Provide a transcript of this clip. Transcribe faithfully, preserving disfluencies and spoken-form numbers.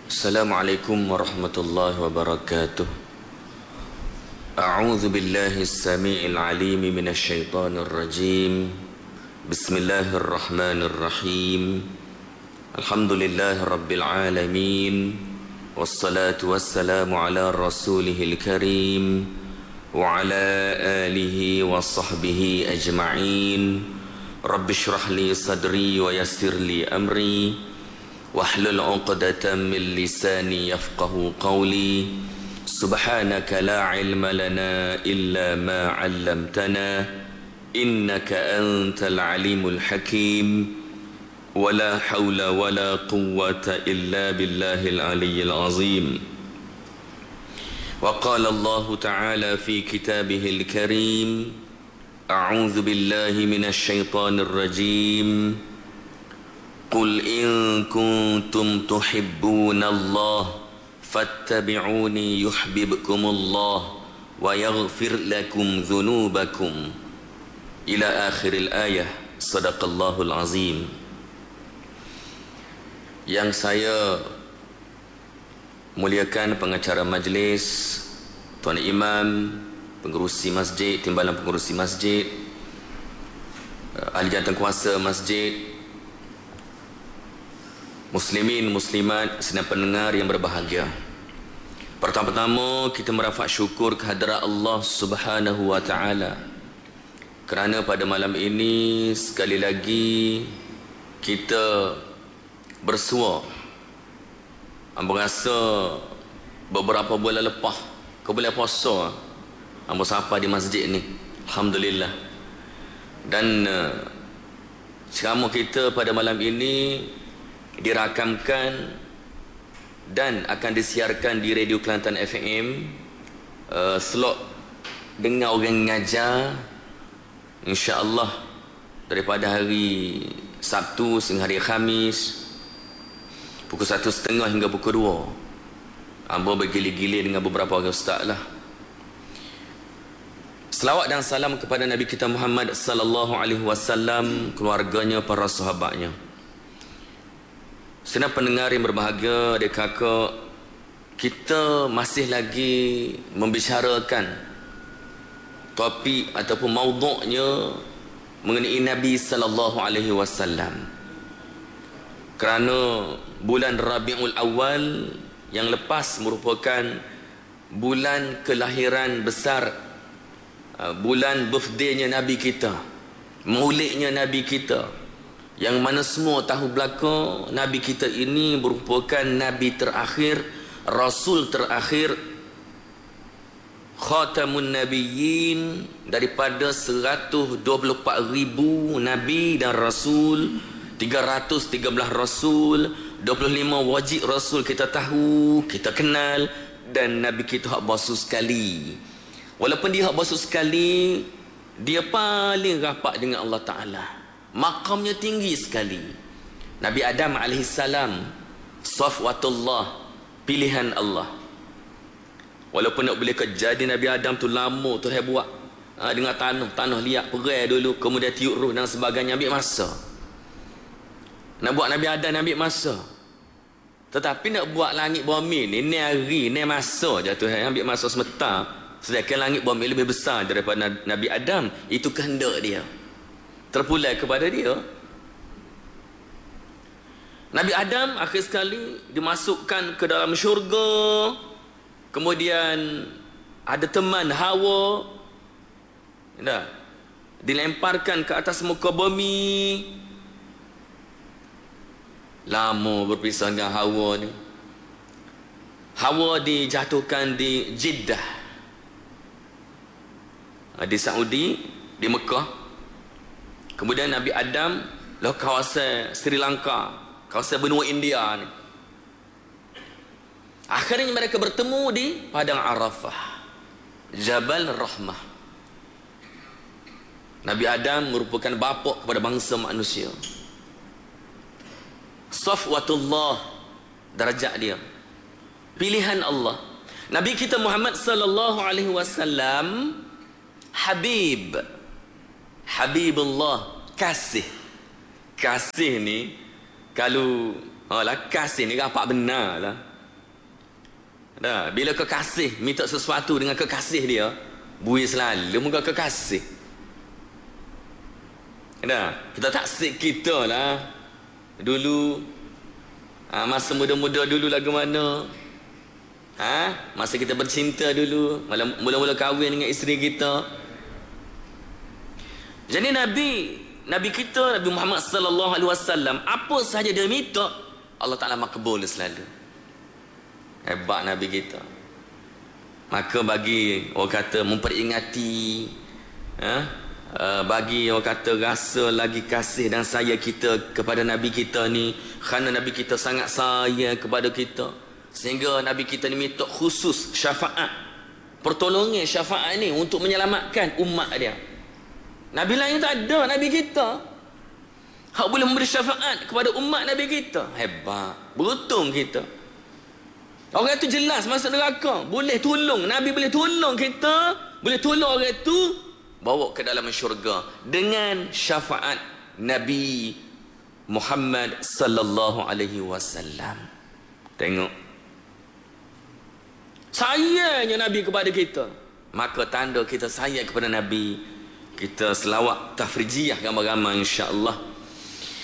Assalamualaikum warahmatullahi wabarakatuh. A'udzu billahi as-sami'il 'alim minasy syaithanir rajim. Bismillahirrahmanirrahim. Alhamdulillahi rabbil alamin. Wassalatu wassalamu ala rasulihil karim wa ala alihi wa sahbihi ajma'in. Rabbi shrah li sadri wa yassir li amri wahlul 'uqdatam min lisani yafqahu qawli. Subhanaka la ilma lana illa ma 'allamtana innaka antal alimul hakim. Wala hawla wala quwwata illa billahil aliyyil azim. Wa qala Allah ta'ala fi kitabihil karim, a'udzu billahi minasy syaithanir rajim. Qul in kuntum tuhibbunallaha fattabi'uni yuhibbukumullah wa yaghfir lakum dhunubakum. Ila akhiril ayah. Sadaqallahul azim. Yang saya muliakan pengacara majlis, Tuan Imam, pengerusi masjid, timbalan pengerusi masjid, ahli jawatankuasa masjid, muslimin, muslimat, sedang pendengar yang berbahagia. Pertama-tama kita merafak syukur kehadrat Allah Subhanahu wa taala kerana pada malam ini sekali lagi kita bersua. Ambo rasa beberapa bulan lepas ke bulan puasa ambo sapa di masjid ni, alhamdulillah. Dan uh, ceramah kita pada malam ini dirakamkan dan akan disiarkan di Radio Kelantan F M. uh, slot dengar orang ngajar insya-Allah daripada hari Sabtu sehingga hari Khamis pukul satu setengah hingga pukul dua. Ambo bergilir-gilir dengan beberapa orang ustaz lah. Selawat dan salam kepada Nabi kita Muhammad sallallahu alaihi wasallam, keluarganya, para sahabatnya. Senang pendengar yang berbahagia, adik kakak, kita masih lagi membicarakan topik ataupun maudhu'nya mengenai Nabi sallallahu alaihi wasallam. Kerana bulan Rabiul Awal yang lepas merupakan bulan kelahiran besar, bulan birthday-nya Nabi kita, maulidnya Nabi kita, yang mana semua tahu belaka Nabi kita ini merupakan Nabi terakhir, Rasul terakhir, Khatamun Nabiyyin, daripada seratus dua puluh empat ribu Nabi dan Rasul, tiga ratus tiga belas Rasul, dua puluh lima wajib Rasul kita tahu, kita kenal. Dan Nabi kita hak basuh sekali. Walaupun dia hak basuh sekali, dia paling rapat dengan Allah Ta'ala, makamnya tinggi sekali. Nabi Adam alaihissalam, safwatullah, pilihan Allah. Walaupun nak boleh jadi Nabi Adam tu lama tu dia buat, ha, dengan tanah, tanah liat, perai dulu, kemudian tiup ruh dan sebagainya, ambil masa. Nak buat Nabi Adam ambil masa. Tetapi nak buat langit bumi ni, ni hari, ni masa je tu, ambil masa sebentar. Sedangkan langit bumi lebih besar daripada Nabi Adam. Itu kehendak dia, terpulai kepada dia. Nabi Adam akhir sekali dimasukkan ke dalam syurga. Kemudian ada teman Hawa, dah dilemparkan ke atas muka bumi. Lama berpisah dengan Hawa ni. Hawa dijatuhkan di Jeddah, di Saudi, di Mekah. Kemudian Nabi Adam lah kawasan Sri Lanka, kawasan benua India ni. Akhirnya mereka bertemu di Padang Arafah, Jabal Rahmah. Nabi Adam merupakan bapa kepada bangsa manusia. Safwatullah, darajat dia, pilihan Allah. Nabi kita Muhammad sallallahu alaihi wasallam Habib, Habibullah, kasih. Kasih ni, kalau oh lah, kasih ni rapat benar lah. Dah, bila kekasih minta sesuatu dengan kekasih dia, bui selalu muka kekasih. Dah, kita taksir kita lah. Dulu ha, masa muda-muda dulu lagu mana? Ha? Masa kita bercinta dulu, mula-mula kahwin dengan isteri kita. Jadi Nabi Nabi kita Nabi Muhammad sallallahu alaihi wasallam apa sahaja dia minta Allah Taala makbul selalu. Hebat Nabi kita. Maka bagi orang kata memperingati, ha? uh, bagi orang kata rasa lagi kasih dan sayang kita kepada Nabi kita ni, kerana Nabi kita sangat sayang kepada kita, sehingga Nabi kita ni minta khusus syafaat, pertolongan syafaat ni untuk menyelamatkan umat dia. Nabi lain tak ada, Nabi kita hak boleh memberi syafaat kepada umat Nabi kita. Hebat, beruntung kita. Orang itu jelas masuk neraka, boleh tolong, Nabi boleh tolong kita, boleh tolong orang itu bawa ke dalam syurga dengan syafaat Nabi Muhammad sallallahu alaihi wasallam. Tengok sayangnya Nabi kepada kita, maka tanda kita sayang kepada Nabi, kita selawat tafrijiyah ramai-ramai insya-Allah.